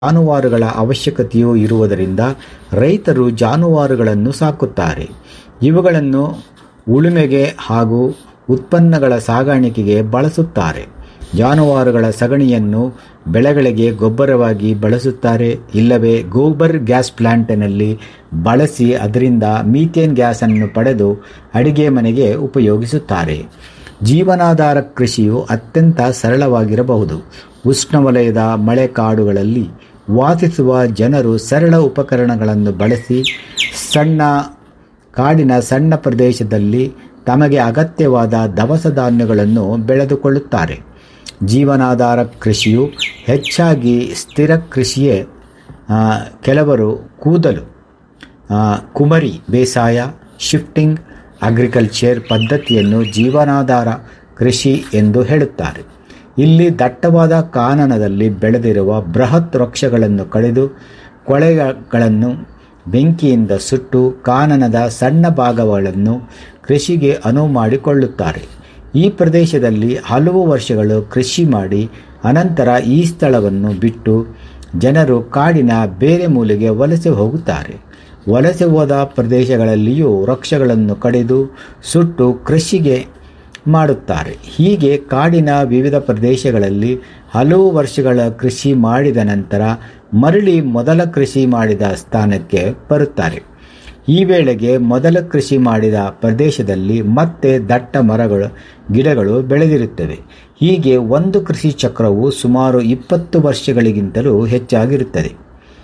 ಜಾನುವಾರುಗಳ ಅವಶ್ಯಕತೆಯೂ ಇರುವುದರಿಂದ ರೈತರು ಜಾನುವಾರುಗಳನ್ನು ಸಾಕುತ್ತಾರೆ. ಇವುಗಳನ್ನು ಉಳುಮೆಗೆ ಹಾಗೂ ಉತ್ಪನ್ನಗಳ ಸಾಗಾಣಿಕೆಗೆ ಬಳಸುತ್ತಾರೆ. ಜಾನುವಾರುಗಳ ಸಗಣಿಯನ್ನು ಬೆಳೆಗಳಿಗೆ ಗೊಬ್ಬರವಾಗಿ ಬಳಸುತ್ತಾರೆ, ಇಲ್ಲವೇ ಗೋಬರ್ ಗ್ಯಾಸ್ ಪ್ಲಾಂಟ್ನಲ್ಲಿ ಬಳಸಿ ಅದರಿಂದ ಮೀಥೇನ್ ಗ್ಯಾಸನ್ನು ಪಡೆದು ಅಡಿಗೆ ಮನೆಗೆ ಉಪಯೋಗಿಸುತ್ತಾರೆ. ಜೀವನಾಧಾರ ಕೃಷಿಯು ಅತ್ಯಂತ ಸರಳವಾಗಿರಬಹುದು. ಉಷ್ಣವಲಯದ ಮಳೆಕಾಡುಗಳಲ್ಲಿ ವಾಸಿಸುವ ಜನರು ಸರಳ ಉಪಕರಣಗಳನ್ನು ಬಳಸಿ ಕಾಡಿನ ಸಣ್ಣ ಪ್ರದೇಶದಲ್ಲಿ ತಮಗೆ ಅಗತ್ಯವಾದ ದವಸ ಧಾನ್ಯಗಳನ್ನು ಬೆಳೆದುಕೊಳ್ಳುತ್ತಾರೆ. ಜೀವನಾಧಾರ ಕೃಷಿಯು ಹೆಚ್ಚಾಗಿ ಸ್ಥಿರ ಕೃಷಿಯೇ. ಕೆಲವರು ಕುಮರಿ ಬೇಸಾಯ, ಶಿಫ್ಟಿಂಗ್ ಅಗ್ರಿಕಲ್ಚರ್ ಪದ್ಧತಿಯನ್ನು ಜೀವನಾಧಾರ ಕೃಷಿ ಎಂದು ಹೇಳುತ್ತಾರೆ. ಇಲ್ಲಿ ದಟ್ಟವಾದ ಕಾನನದಲ್ಲಿ ಬೆಳೆದಿರುವ ಬೃಹತ್ ವೃಕ್ಷಗಳನ್ನು ಕಡಿದು ಕೊಳೆಗಳನ್ನು ಬೆಂಕಿಯಿಂದ ಸುಟ್ಟು ಕಾನನದ ಸಣ್ಣ ಭಾಗಗಳನ್ನು ಕೃಷಿಗೆ ಅನುವು ಮಾಡಿಕೊಳ್ಳುತ್ತಾರೆ. ಈ ಪ್ರದೇಶದಲ್ಲಿ ಹಲವು ವರ್ಷಗಳು ಕೃಷಿ ಮಾಡಿ ಅನಂತರ ಈ ಸ್ಥಳವನ್ನು ಬಿಟ್ಟು ಜನರು ಕಾಡಿನ ಬೇರೆ ಮೂಲೆಗೆ ವಲಸೆ ಹೋಗುತ್ತಾರೆ. ವಲಸೆ ಹೋದ ಪ್ರದೇಶಗಳಲ್ಲಿಯೂ ವೃಕ್ಷಗಳನ್ನು ಕಡಿದು ಸುಟ್ಟು ಕೃಷಿಗೆ ಮಾಡುತ್ತಾರೆ. ಹೀಗೆ ಕಾಡಿನ ವಿವಿಧ ಪ್ರದೇಶಗಳಲ್ಲಿ ಹಲವು ವರ್ಷಗಳ ಕೃಷಿ ಮಾಡಿದ ನಂತರ ಮರಳಿ ಮೊದಲ ಕೃಷಿ ಮಾಡಿದ ಸ್ಥಾನಕ್ಕೆ ಬರುತ್ತಾರೆ. ಈ ವೇಳೆಗೆ ಮೊದಲ ಕೃಷಿ ಮಾಡಿದ ಪ್ರದೇಶದಲ್ಲಿ ಮತ್ತೆ ದಟ್ಟ ಗಿಡಗಳು ಬೆಳೆದಿರುತ್ತವೆ. ಹೀಗೆ ಒಂದು ಕೃಷಿ ಚಕ್ರವು ಸುಮಾರು 20 ವರ್ಷಗಳಿಗಿಂತಲೂ ಹೆಚ್ಚಾಗಿರುತ್ತದೆ.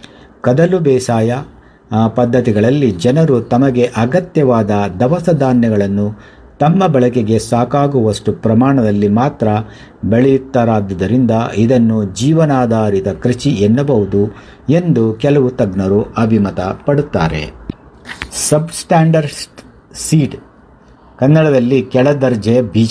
ಕದಲು ಬೇಸಾಯ ಪದ್ಧತಿಗಳಲ್ಲಿ ಜನರು ತಮಗೆ ಅಗತ್ಯವಾದ ದವಸ ಧಾನ್ಯಗಳನ್ನು ತಮ್ಮ ಬಳಕೆಗೆ ಸಾಕಾಗುವಷ್ಟು ಪ್ರಮಾಣದಲ್ಲಿ ಮಾತ್ರ ಬೆಳೆಯುತ್ತಾರಾದ್ದರಿಂದ ಇದನ್ನು ಜೀವನಾಧಾರಿತ ಕೃಷಿ ಎನ್ನಬಹುದು ಎಂದು ಕೆಲವು ತಜ್ಞರು ಅಭಿಮತ ಪಡುತ್ತಾರೆ. ಸಬ್ಸ್ಟ್ಯಾಂಡರ್ಡ್ ಸೀಡ್, ಕನ್ನಡದಲ್ಲಿ ಕೆಳದರ್ಜೆಯ ಬೀಜ.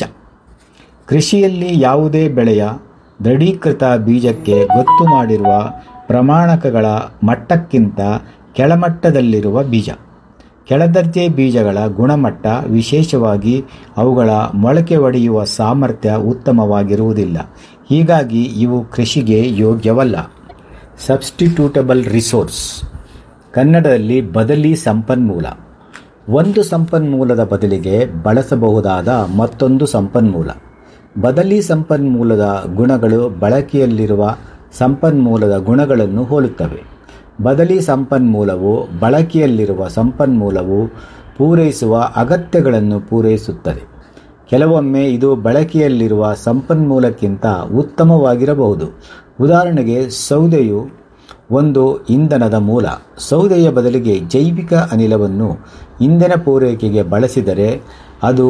ಕೃಷಿಯಲ್ಲಿ ಯಾವುದೇ ಬೆಳೆಯ ದೃಢೀಕೃತ ಬೀಜಕ್ಕೆ ಗೊತ್ತು ಮಾಡಿರುವ ಪ್ರಮಾಣಕಗಳ ಮಟ್ಟಕ್ಕಿಂತ ಕೆಳಮಟ್ಟದಲ್ಲಿರುವ ಬೀಜ. ಕೆಳದರ್ಜೆ ಬೀಜಗಳ ಗುಣಮಟ್ಟ, ವಿಶೇಷವಾಗಿ ಅವುಗಳ ಮೊಳಕೆ ಒಡೆಯುವ ಸಾಮರ್ಥ್ಯ ಉತ್ತಮವಾಗಿರುವುದಿಲ್ಲ. ಹೀಗಾಗಿ ಇವು ಕೃಷಿಗೆ ಯೋಗ್ಯವಲ್ಲ. ಸಬ್ಸ್ಟಿಟ್ಯೂಟಬಲ್ ರಿಸೋರ್ಸ್, ಕನ್ನಡದಲ್ಲಿ ಬದಲಿ ಸಂಪನ್ಮೂಲ. ಒಂದು ಸಂಪನ್ಮೂಲದ ಬದಲಿಗೆ ಬಳಸಬಹುದಾದ ಮತ್ತೊಂದು ಸಂಪನ್ಮೂಲ. ಬದಲಿ ಸಂಪನ್ಮೂಲದ ಗುಣಗಳು ಬಳಕೆಯಲ್ಲಿರುವ ಸಂಪನ್ಮೂಲದ ಗುಣಗಳನ್ನು ಹೋಲುತ್ತವೆ. ಬದಲಿ ಸಂಪನ್ಮೂಲವು ಬಳಕೆಯಲ್ಲಿರುವ ಸಂಪನ್ಮೂಲವು ಪೂರೈಸುವ ಅಗತ್ಯಗಳನ್ನು ಪೂರೈಸುತ್ತದೆ. ಕೆಲವೊಮ್ಮೆ ಇದು ಬಳಕೆಯಲ್ಲಿರುವ ಸಂಪನ್ಮೂಲಕ್ಕಿಂತ ಉತ್ತಮವಾಗಿರಬಹುದು. ಉದಾಹರಣೆಗೆ, ಸೌದೆಯು ಒಂದು ಇಂಧನದ ಮೂಲ. ಸೌದೆಯ ಬದಲಿಗೆ ಜೈವಿಕ ಅನಿಲವನ್ನು ಇಂಧನ ಪೂರೈಕೆಗೆ ಬಳಸಿದರೆ ಅದು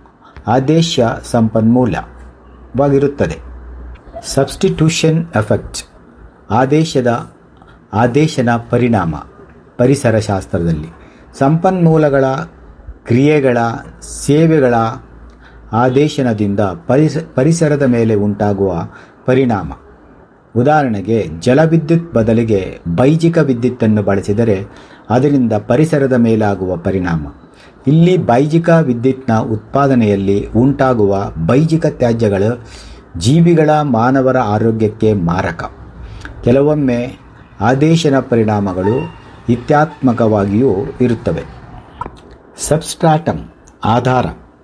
ಆದೇಶ ಸಂಪನ್ಮೂಲವಾಗಿರುತ್ತದೆ. ಸಬ್ಸ್ಟಿಟ್ಯೂಷನ್ ಎಫೆಕ್ಟ್, ಆದೇಶನ ಪರಿಣಾಮ. ಪರಿಸರಶಾಸ್ತ್ರದಲ್ಲಿ ಸಂಪನ್ಮೂಲಗಳ, ಕ್ರಿಯೆಗಳ, ಸೇವೆಗಳ ಆದೇಶನದಿಂದ ಪರಿಸರದ ಮೇಲೆ ಉಂಟಾಗುವ ಪರಿಣಾಮ. ಉದಾಹರಣೆಗೆ, ಜಲವಿದ್ಯುತ್ ಬದಲಿಗೆ ಬೈಜಿಕ ವಿದ್ಯುತ್ತನ್ನು ಬಳಸಿದರೆ ಅದರಿಂದ ಪರಿಸರದ ಮೇಲಾಗುವ ಪರಿಣಾಮ. ಇಲ್ಲಿ ಬೈಜಿಕ ವಿದ್ಯುತ್ನ ಉತ್ಪಾದನೆಯಲ್ಲಿ ಉಂಟಾಗುವ ಬೈಜಿಕ ತ್ಯಾಜ್ಯಗಳು ಜೀವಿಗಳ, ಮಾನವರ ಆರೋಗ್ಯಕ್ಕೆ ಮಾರಕ. ಕೆಲವೊಮ್ಮೆ ಆದೇಶನ ಪರಿಣಾಮಗಳು ಹಿತಾತ್ಮಕವಾಗಿಯೂ ಇರುತ್ತವೆ. ಸಬ್ಸ್ಟ್ರಾಟಮ್, ಆಧಾರ.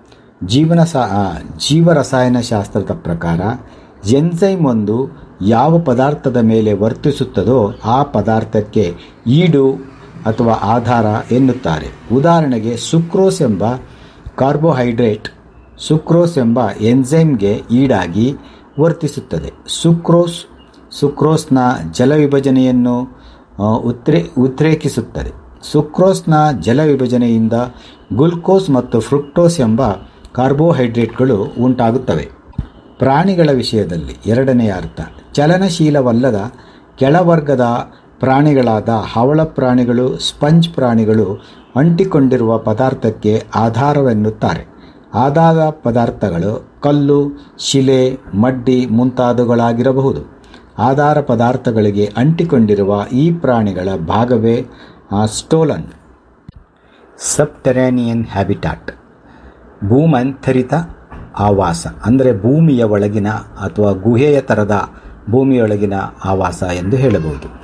ಜೀವರಸಾಯನಶಾಸ್ತ್ರದ ಪ್ರಕಾರ ಎನ್ಸೈಮ್ ಒಂದು ಯಾವ ಪದಾರ್ಥದ ಮೇಲೆ ವರ್ತಿಸುತ್ತದೋ ಆ ಪದಾರ್ಥಕ್ಕೆ ಈಡು ಅಥವಾ ಆಧಾರ ಎನ್ನುತ್ತಾರೆ. ಉದಾಹರಣೆಗೆ, ಸುಕ್ರೋಸ್ ಎಂಬ ಕಾರ್ಬೋಹೈಡ್ರೇಟ್ ಸುಕ್ರೋಸ್ ಎಂಬ ಎನ್ಸೈಮ್ಗೆ ಈಡಾಗಿ ವರ್ತಿಸುತ್ತದೆ. ಸುಕ್ರೋಸ್ನ ಜಲವಿಭಜನೆಯನ್ನು ಉತ್ರೇಕಿಸುತ್ತದೆ. ಸುಕ್ರೋಸ್ನ ಜಲವಿಭಜನೆಯಿಂದ ಗ್ಲುಕೋಸ್ ಮತ್ತು ಫ್ರುಕ್ಟೋಸ್ ಎಂಬ ಕಾರ್ಬೋಹೈಡ್ರೇಟ್ಗಳು ಉಂಟಾಗುತ್ತವೆ. ಪ್ರಾಣಿಗಳ ವಿಷಯದಲ್ಲಿ ಎರಡನೆಯ ಅರ್ಥ, ಚಲನಶೀಲವಲ್ಲದ ಕೆಳವರ್ಗದ ಪ್ರಾಣಿಗಳಾದ ಹವಳ ಪ್ರಾಣಿಗಳು, ಸ್ಪಂಜ್ ಪ್ರಾಣಿಗಳು ಅಂಟಿಕೊಂಡಿರುವ ಪದಾರ್ಥಕ್ಕೆ ಆಧಾರವೆನ್ನುತ್ತಾರೆ. ಆಧಾರ ಪದಾರ್ಥಗಳು ಕಲ್ಲು, ಶಿಲೆ, ಮಡ್ಡಿ ಮುಂತಾದವುಗಳಾಗಿರಬಹುದು. ಆಧಾರ ಪದಾರ್ಥಗಳಿಗೆ ಅಂಟಿಕೊಂಡಿರುವ ಈ ಪ್ರಾಣಿಗಳ ಭಾಗವೇ ಸ್ಟೋಲನ್. ಸಬ್ಟೆರೇನಿಯನ್ ಹ್ಯಾಬಿಟಾಟ್, ಭೂಮಂಥರಿತ ಆವಾಸ, ಅಂದರೆ ಭೂಮಿಯ ಒಳಗಿನ ಅಥವಾ ಗುಹೆಯ ಥರದ ಭೂಮಿಯೊಳಗಿನ ಆವಾಸ ಎಂದು ಹೇಳಬಹುದು.